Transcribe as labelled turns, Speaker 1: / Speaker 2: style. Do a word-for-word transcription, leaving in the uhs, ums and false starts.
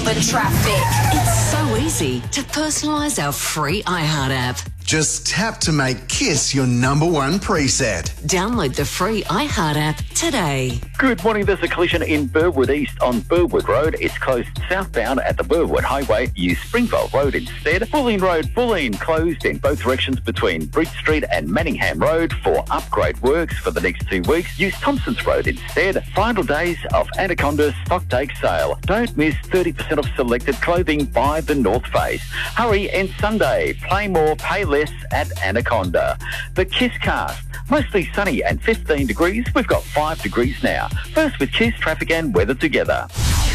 Speaker 1: the traffic.
Speaker 2: It's so easy to personalise our free iHeart app.
Speaker 3: Just tap to make KISS your number one preset.
Speaker 2: Download the free iHeart app today.
Speaker 4: Good morning. There's a collision in Burwood East on Burwood Road. It's closed southbound at the Burwood Highway. Use Springvale Road instead. Bulleen Road, Bulleen closed in both directions between Bridge Street and Manningham Road for upgrade works for the next two weeks. Use Thompson's Road instead. Final days of Anaconda stock take sale. Don't miss thirty percent off selected clothing by the North Face. Hurry and Sunday. Play more, pay less at Anaconda. The KISS Cast. Mostly sunny and fifteen degrees. We've got five degrees now. First with KISS, traffic and weather together.